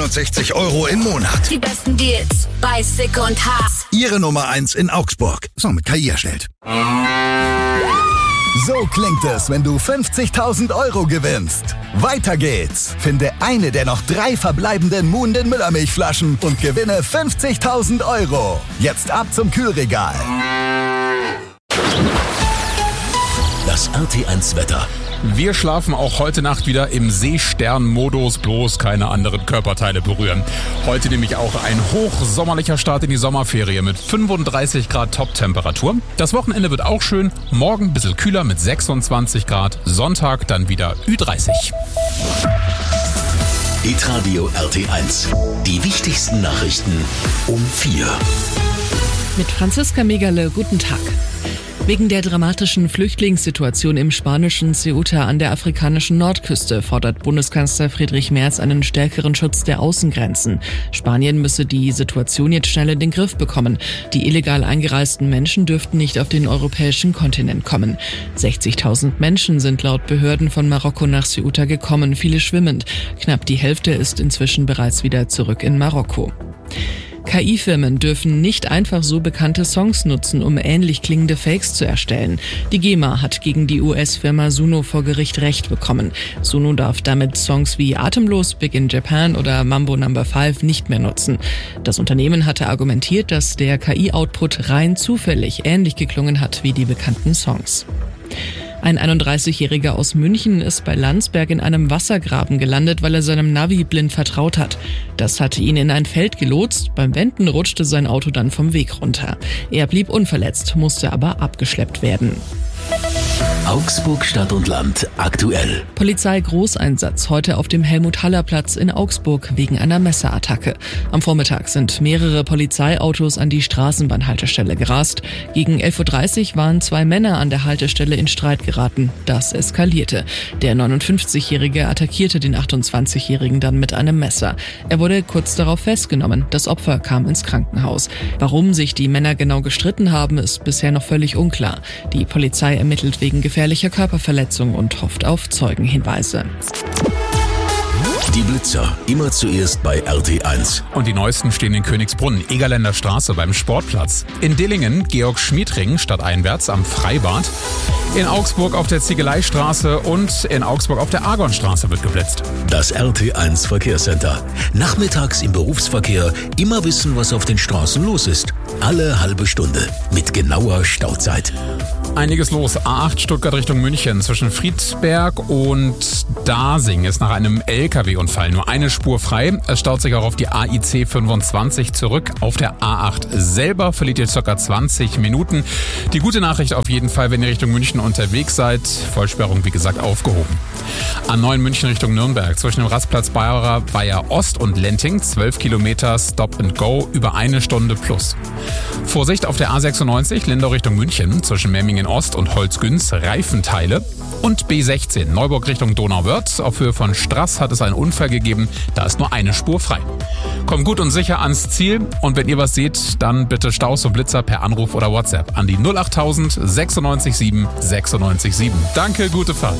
€69 im Monat. Die besten Deals bei Sick und Haas. Ihre Nummer 1 in Augsburg. So, mit KI erstellt. So klingt es, wenn du 50.000 € gewinnst. Weiter geht's. Finde eine der noch 3 verbleibenden Muhnden Müllermilchflaschen und gewinne 50.000 €. Jetzt ab zum Kühlregal. Das RT1 Wetter. Wir schlafen auch heute Nacht wieder im Seestern-Modus, bloß keine anderen Körperteile berühren. Heute nämlich auch ein hochsommerlicher Start in die Sommerferie mit 35 Grad Top-Temperatur. Das Wochenende wird auch schön, morgen ein bisschen kühler mit 26 Grad, Sonntag dann wieder Ü30. Hitradio RT1. Die wichtigsten Nachrichten um 4. Mit Franziska Megale, guten Tag. Wegen der dramatischen Flüchtlingssituation im spanischen Ceuta an der afrikanischen Nordküste fordert Bundeskanzler Friedrich Merz einen stärkeren Schutz der Außengrenzen. Spanien müsse die Situation jetzt schnell in den Griff bekommen. Die illegal eingereisten Menschen dürften nicht auf den europäischen Kontinent kommen. 60.000 Menschen sind laut Behörden von Marokko nach Ceuta gekommen, viele schwimmend. Knapp die Hälfte ist inzwischen bereits wieder zurück in Marokko. KI-Firmen dürfen nicht einfach so bekannte Songs nutzen, um ähnlich klingende Fakes zu erstellen. Die GEMA hat gegen die US-Firma Suno vor Gericht Recht bekommen. Suno darf damit Songs wie Atemlos, Big in Japan oder Mambo No. 5 nicht mehr nutzen. Das Unternehmen hatte argumentiert, dass der KI-Output rein zufällig ähnlich geklungen hat wie die bekannten Songs. Ein 31-Jähriger aus München ist bei Landsberg in einem Wassergraben gelandet, weil er seinem Navi blind vertraut hat. Das hatte ihn in ein Feld gelotst, beim Wenden rutschte sein Auto dann vom Weg runter. Er blieb unverletzt, musste aber abgeschleppt werden. Augsburg Stadt und Land aktuell. Polizei-Großeinsatz heute auf dem Helmut-Haller-Platz in Augsburg wegen einer Messerattacke. Am Vormittag sind mehrere Polizeiautos an die Straßenbahnhaltestelle gerast. Gegen 11.30 Uhr waren 2 Männer an der Haltestelle in Streit geraten. Das eskalierte. Der 59-Jährige attackierte den 28-Jährigen dann mit einem Messer. Er wurde kurz darauf festgenommen. Das Opfer kam ins Krankenhaus. Warum sich die Männer genau gestritten haben, ist bisher noch völlig unklar. Die Polizei ermittelt wegen gefährlicher Körperverletzung und hofft auf Zeugenhinweise. Die Blitzer, immer zuerst bei RT1. Und die neuesten stehen in Königsbrunn, Egerländer Straße beim Sportplatz. In Dillingen, Georg-Schmied-Ring stadteinwärts am Freibad. In Augsburg auf der Ziegeleistraße und in Augsburg auf der Argonstraße wird geblitzt. Das RT1 Verkehrscenter. Nachmittags im Berufsverkehr immer wissen, was auf den Straßen los ist. Alle halbe Stunde mit genauer Stauzeit. Einiges los. A8 Stuttgart Richtung München. Zwischen Friedberg und Dasing ist nach einem LKW-Unfall nur eine Spur frei. Es staut sich auch auf die AIC 25 zurück. Auf der A8 selber verliert ihr ca. 20 Minuten. Die gute Nachricht auf jeden Fall, wenn ihr Richtung München unterwegs seid. Vollsperrung, wie gesagt, aufgehoben. A9 München Richtung Nürnberg. Zwischen dem Rastplatz Bayer Ost und Lenting 12 Kilometer Stop and Go über 1 Stunde plus. Vorsicht auf der A96 Lindau Richtung München. Zwischen Memmingen Ost und Holzgünz Reifenteile. Und B16 Neuburg Richtung Donauwörth. Auf Höhe von Straß hat es einen Unfall gegeben. Da ist nur eine Spur frei. Kommt gut und sicher ans Ziel. Und wenn ihr was seht, dann bitte Staus und Blitzer per Anruf oder WhatsApp an die 08000 96 7 96 7. Danke, gute Fahrt.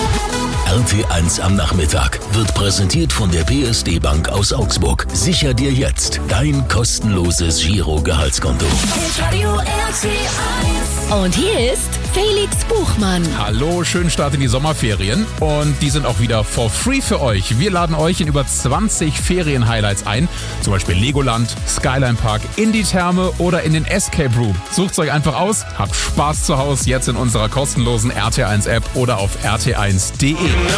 RT1 am Nachmittag wird präsentiert von der PSD Bank aus Augsburg. Sicher dir jetzt dein kostenloses Giro-Gehaltskonto. Und hier ist Felix Buchmann. Hallo, schönen Start in die Sommerferien. Und die sind auch wieder for free für euch. Wir laden euch in über 20 Ferien-Highlights ein. Zum Beispiel Legoland, Skyline Park, in die Therme oder in den Escape Room. Sucht's euch einfach aus, habt Spaß zu Hause jetzt in unserer kostenlosen RT1-App oder auf rt1.de.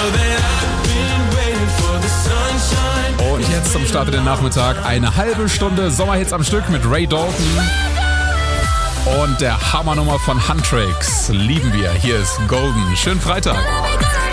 Und jetzt zum Start in den Nachmittag eine halbe Stunde Sommerhits am Stück mit Ray Dalton. Und der Hammernummer von Huntrix lieben wir. Hier ist Golden. Schönen Freitag.